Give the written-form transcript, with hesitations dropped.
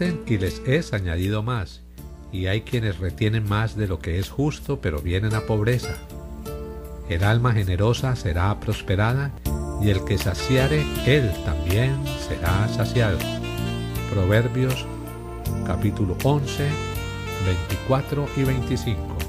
falten y les es añadido más, y hay quienes retienen más de lo que es justo, pero vienen a pobreza. El alma generosa será prosperada, y el que saciare, él también será saciado. Proverbios capítulo 11, 24 y 25.